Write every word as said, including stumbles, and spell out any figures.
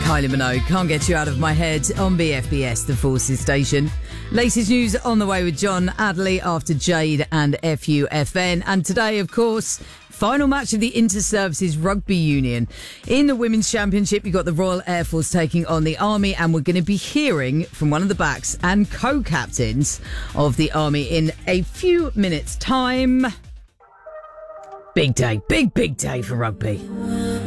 Kylie Minogue, Can't Get You Out of My Head on B F B S, the Forces station. Latest news on the way with John Adderley after Jade and F U F N. And today, of course, final match of the Inter-Services Rugby Union. In the Women's Championship, you've got the Royal Air Force taking on the Army, and we're going to be hearing from one of the backs and co-captains of the Army in a few minutes' time. Big day, big, big day for rugby.